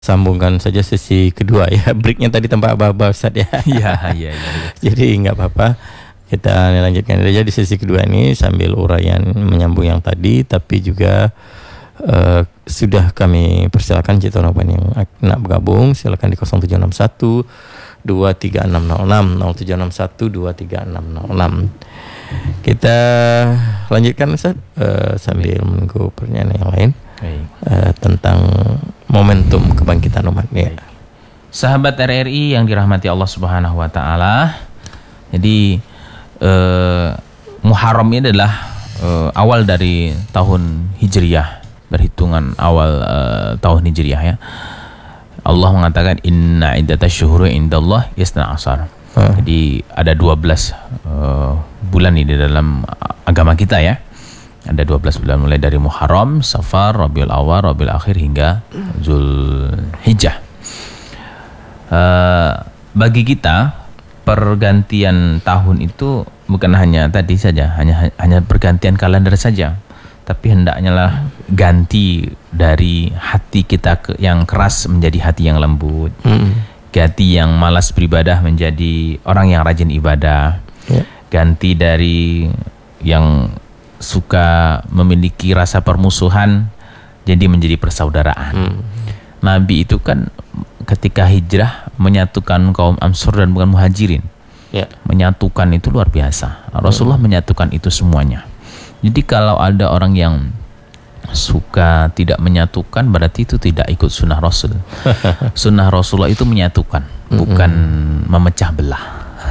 Sambungkan saja sesi kedua ya. Breaknya tadi tempat Abah Ustaz ya. Iya. Jadi nggak apa-apa. Kita lanjutkan saja di sesi kedua ini sambil uraian menyambung yang tadi, tapi juga sudah kami persilakan jika orang yang nak bergabung silakan di 0761 23606 0761 23606. Kita lanjutkan Ustaz sambil menunggu pertanyaan yang lain. Tentang momentum kebangkitan umat ya. Sahabat RRI yang dirahmati Allah Subhanahu wa taala. Jadi Muharram ini adalah awal dari tahun Hijriyah, berhitungan awal tahun Hijriyah ya. Allah mengatakan inna iddatasyuhuri indallah isna asar. Jadi ada 12 bulan ini dalam agama kita ya. Ada 12 bulan mulai dari Muharram, Safar, Rabiul Awal, Rabiul Akhir hingga Zulhijjah. Bagi kita pergantian tahun itu bukan hanya tadi saja, hanya pergantian kalender saja, tapi hendaknya lah ganti dari hati kita yang keras menjadi hati yang lembut, ganti yang malas beribadah menjadi orang yang rajin ibadah, ganti dari yang suka memiliki rasa permusuhan jadi menjadi persaudaraan. Nabi itu kan ketika hijrah menyatukan kaum Ansor dan bukan Muhajirin. Menyatukan itu luar biasa. Rasulullah menyatukan itu semuanya. Jadi kalau ada orang yang suka tidak menyatukan, berarti itu tidak ikut sunnah Rasul. Sunnah Rasulullah itu menyatukan, bukan memecah belah.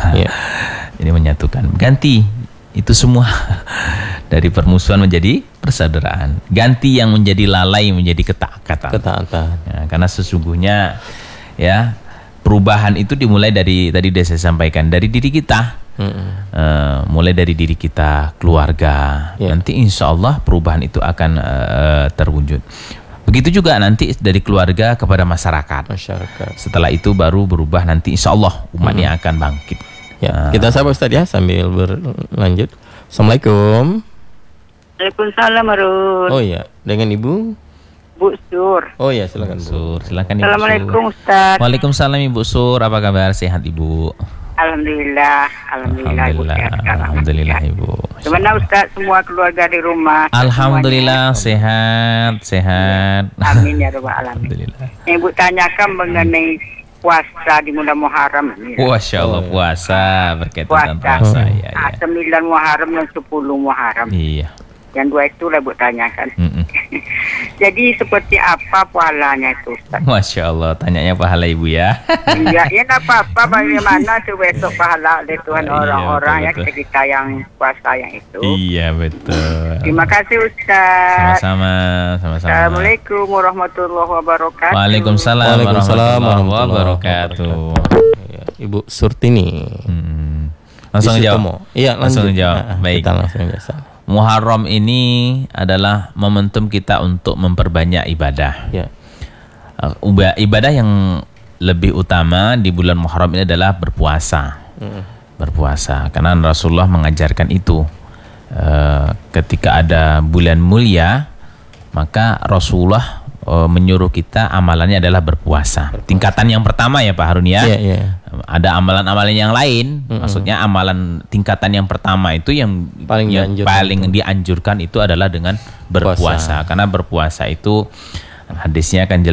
Jadi menyatukan. Ganti itu semua dari permusuhan menjadi persaudaraan. Ganti yang menjadi lalai menjadi ketaatan. Ya, karena sesungguhnya ya perubahan itu dimulai dari tadi saya sampaikan dari diri kita. Mulai dari diri kita, keluarga. Nanti insya Allah perubahan itu akan terwujud. Begitu juga nanti dari keluarga kepada masyarakat. Setelah itu baru berubah nanti insya Allah umatnya akan bangkit. Kita sapa Ustaz ya sambil berlanjut. Assalamualaikum. Waalaikumsalam Arun. Oh iya, dengan Ibu Bu Sur. Oh iya, silakan Bu. Silakan Ibu. Assalamualaikum Ustaz. Waalaikumsalam Ibu Sur, apa kabar? Sehat Ibu? Alhamdulillah Ibu sehat. Alhamdulillah Ibu. Gimana Ustaz semua keluarga di rumah? Alhamdulillah sehat. Amin ya rabbal alamin. Alhamdulillah. Ibu tanyakan mengenai puasa di bulan Muharram. Masya Allah puasa berkaitan puasa ya. 9 Muharram dan 10 Muharram. Iya. Yang dua itu lah Bu tanyakan. Jadi seperti apa pahalanya itu Ustaz? Masya Allah, tanyanya pahala Ibu ya. Iya, ya nggak apa-apa. Bagaimana tuh besok pahala oleh Tuhan orang-orang betul. ya kita yang puasa yang itu. Iya betul. Terima kasih Ustaz. Sama-sama. Assalamualaikum warahmatullahi wabarakatuh. Waalaikumsalam warahmatullahi wabarakatuh. Ibu Surtini. Langsung jawab. Iya, langsung jawab. Baik. Kita langsung biasa. Muharram ini adalah momentum kita untuk memperbanyak ibadah. Ibadah yang lebih utama di bulan Muharram ini adalah berpuasa. Berpuasa, karena Rasulullah mengajarkan itu. Ketika ada bulan mulia, maka Rasulullah menyuruh kita amalannya adalah berpuasa. Tingkatan yang pertama ya Pak Harun ya. Ada amalan-amalan yang lain, maksudnya amalan tingkatan yang pertama itu yang paling dianjurkan itu adalah dengan berpuasa. Karena berpuasa itu hadisnya akan jelas.